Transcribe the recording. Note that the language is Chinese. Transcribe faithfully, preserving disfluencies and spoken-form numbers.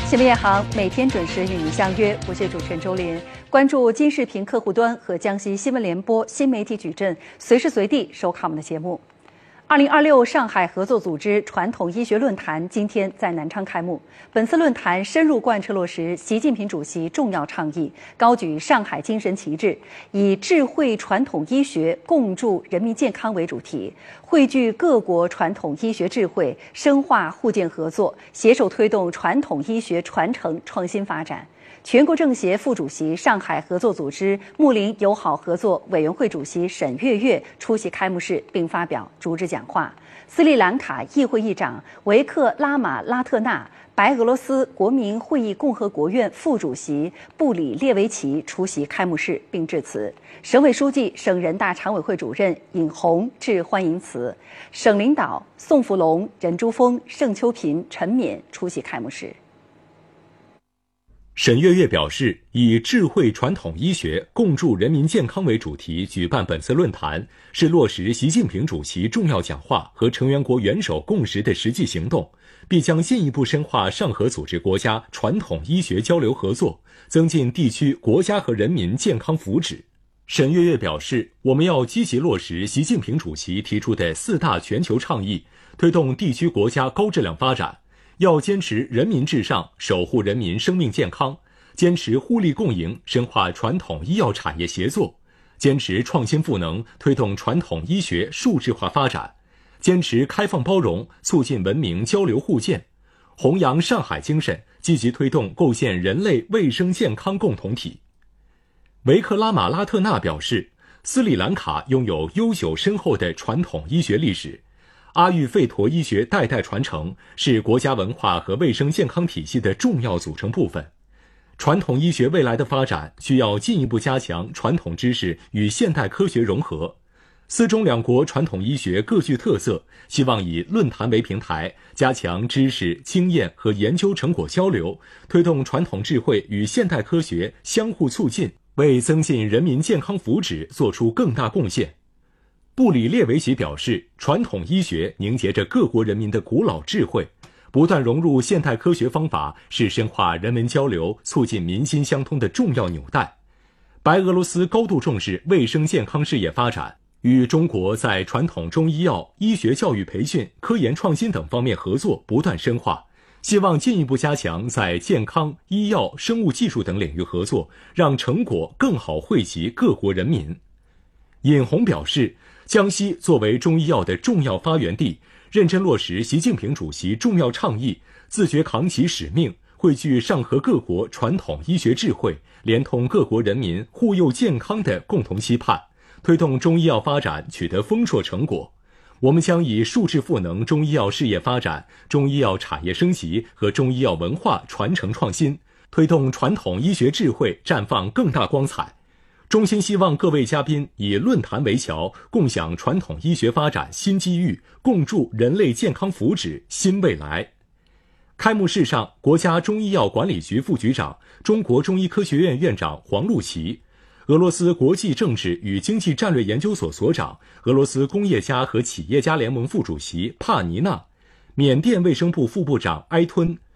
新闻夜航每天准时与您相约，我是主持人周林。关注金视频客户端和江西新闻联播新媒体矩阵，随时随地收看我们的节目。二零二六上海合作组织传统医学论坛今天在南昌开幕。本次论坛深入贯彻落实习近平主席重要倡议，高举上海精神旗帜，以智慧传统医学共筑人民健康为主题，汇聚各国传统医学智慧，深化互鉴合作，携手推动传统医学传承创新发展。全国政协副主席、上海合作组织睦邻友好合作委员会主席沈月月出席开幕式并发表主旨讲话。斯里兰卡议会议长维克拉马拉特纳、白俄罗斯国民会议共和国院副主席布里列维奇出席开幕式并致辞。省委书记、省人大常委会主任尹红致欢迎词。省领导宋福龙、任珠峰、盛秋平、陈勉出席开幕式。 沈月月表示，以智慧传统医学共筑人民健康为主题举办本次论坛，是落实习近平主席重要讲话和成员国元首共识的实际行动，必将进一步深化上合组织国家传统医学交流合作，增进地区国家和人民健康福祉。沈月月表示，我们要积极落实习近平主席提出的四大全球倡议，推动地区国家高质量发展。要坚持人民至上，守护人民生命健康，坚持互利共赢，深化传统医药产业协作，坚持创新赋能，推动传统医学数字化发展，坚持开放包容，促进文明交流互鉴，弘扬上海精神，积极推动构建人类卫生健康共同体。维克拉马拉特纳表示，斯里兰卡拥有悠久深厚的传统医学历史，阿育吠陀医学代代传承，是国家文化和卫生健康体系的重要组成部分。传统医学未来的发展需要进一步加强传统知识与现代科学融合。斯中两国传统医学各具特色，希望以论坛为平台，加强知识、经验和研究成果交流，推动传统智慧与现代科学相互促进，为增进人民健康福祉做出更大贡献。布里列维奇表示，传统医学凝结着各国人民的古老智慧，不断融入现代科学方法，是深化人文交流、促进民心相通的重要纽带。白俄罗斯高度重视卫生健康事业发展，与中国在传统中医药、医学教育培训、科研创新等方面合作不断深化，希望进一步加强在健康、医药、生物技术等领域合作，让成果更好惠及各国人民。尹红表示，江西作为中医药的重要发源地，认真落实习近平主席重要倡议，自觉扛起使命，汇聚上合各国传统医学智慧，连通各国人民护佑健康的共同期盼，推动中医药发展取得丰硕成果。我们将以数字赋能中医药事业发展、中医药产业升级和中医药文化传承创新，推动传统医学智慧绽放更大光彩。衷心希望各位嘉宾以论坛为桥，共享传统医学发展新机遇，共筑人类健康福祉新未来。开幕式上，国家中医药管理局副局长、中国中医科学院院长黄路奇，俄罗斯国际政治与经济战略研究所所长、俄罗斯工业家和企业家联盟副主席帕尼娜，缅甸卫生部副部长埃吞、